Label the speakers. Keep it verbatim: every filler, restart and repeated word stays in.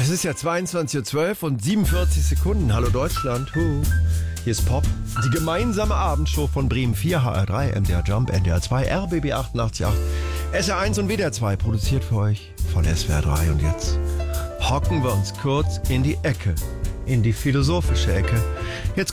Speaker 1: Es ist ja zweiundzwanzig Uhr zwölf und siebenundvierzig Sekunden. Hallo Deutschland. Huh. Hier ist Pop. Die gemeinsame Abendshow von Bremen vier, H R drei, M D R Jump, N D R zwei, R B B achtundachtzig Komma acht, S R eins und W D R zwei. Produziert für euch von S W R drei. Und jetzt hocken wir uns kurz in die Ecke. In die philosophische Ecke. Jetzt